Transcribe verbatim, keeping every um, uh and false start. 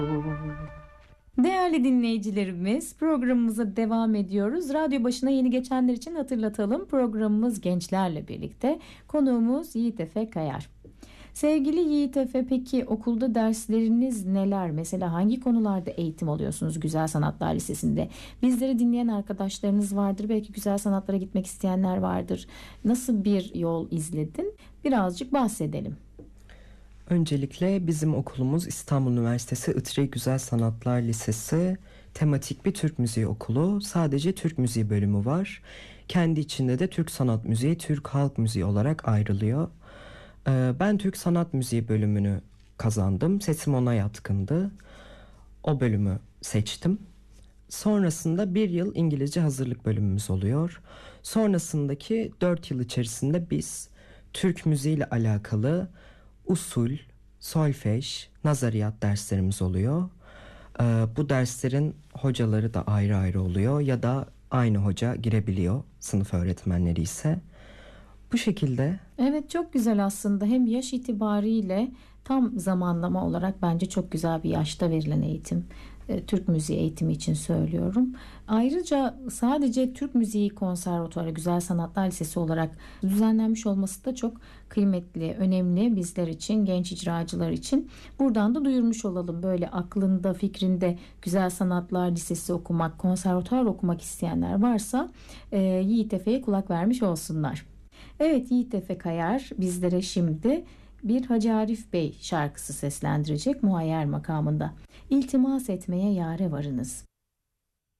Değerli dinleyicilerimiz, programımıza devam ediyoruz. Radyo başına yeni geçenler için hatırlatalım. Programımız gençlerle birlikte. Konuğumuz Yiğit Efe Kayar. Sevgili Yiğit Efe, peki okulda dersleriniz neler? Mesela hangi konularda eğitim alıyorsunuz Güzel Sanatlar Lisesi'nde? Bizleri dinleyen arkadaşlarınız vardır. Belki güzel sanatlara gitmek isteyenler vardır. Nasıl bir yol izledin? Birazcık bahsedelim. Öncelikle bizim okulumuz İstanbul Üniversitesi İTRE Güzel Sanatlar Lisesi, tematik bir Türk müziği okulu. Sadece Türk müziği bölümü var. Kendi içinde de Türk sanat müziği, Türk halk müziği olarak ayrılıyor. Ee, ben Türk sanat müziği bölümünü kazandım. Sesim ona yatkındı. O bölümü seçtim. Sonrasında bir yıl İngilizce hazırlık bölümümüz oluyor. Sonrasındaki dört yıl içerisinde biz Türk müziği ile alakalı usul, solfej, nazariyat derslerimiz oluyor. Ee, bu derslerin hocaları da ayrı ayrı oluyor ya da aynı hoca girebiliyor, sınıf öğretmenleri ise. Bu şekilde. Evet, çok güzel aslında. Hem yaş itibariyle tam zamanlama olarak bence çok güzel bir yaşta verilen eğitim. E, Türk müziği eğitimi için söylüyorum. Ayrıca sadece Türk Müziği Konservatuarı Güzel Sanatlar Lisesi olarak düzenlenmiş olması da çok kıymetli, önemli bizler için, genç icracılar için. Buradan da duyurmuş olalım. Böyle aklında, fikrinde Güzel Sanatlar Lisesi okumak, konservatuar okumak isteyenler varsa e, Yiğit Efe'ye kulak vermiş olsunlar. Evet, Yiğit Efe Kayar bizlere şimdi bir Hacı Arif Bey şarkısı seslendirecek Muayyer makamında. İltimas etmeye yâre varınız.